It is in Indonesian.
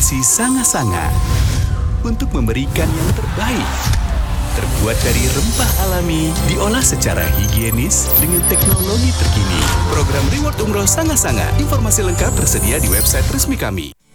destinasi Sanga-Sanga untuk memberikan yang terbaik. Terbuat dari rempah alami, diolah secara higienis dengan teknologi terkini. Program Reward Umroh Sanga-Sanga. Informasi lengkap tersedia di website resmi kami.